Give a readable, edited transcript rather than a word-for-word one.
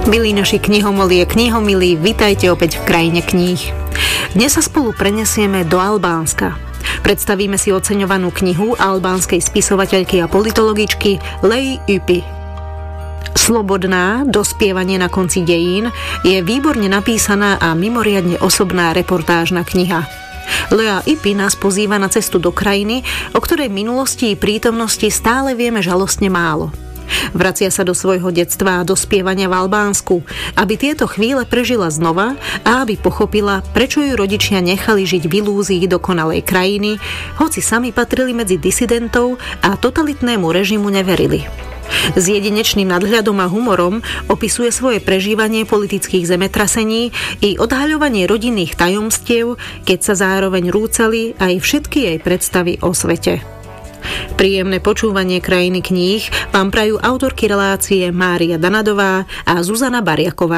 Milí naši knihomoli a knihomilí, vitajte opäť v krajine kníh. Dnes sa spolu prenesieme do Albánska. Predstavíme si oceňovanú knihu albánskej spisovateľky a politologičky Leji Ypi. Slobodná, dospievanie na konci dejín je výborne napísaná a mimoriadne osobná reportážna kniha. Leja Ypi nás pozýva na cestu do krajiny, o ktorej minulosti i prítomnosti stále vieme žalostne málo. Vracia sa do svojho detstva a dospievania v Albánsku, aby tieto chvíle prežila znova a aby pochopila, prečo ju rodičia nechali žiť v ilúzii dokonalej krajiny, hoci sami patrili medzi disidentov a totalitnému režimu neverili. S jedinečným nadhľadom a humorom opisuje svoje prežívanie politických zemetrasení i odhaľovanie rodinných tajomstiev, keď sa zároveň rúcali aj všetky jej predstavy o svete. Príjemné počúvanie krajiny kníh vám prajú autorky relácie Mária Danadová a Zuzana Bariaková.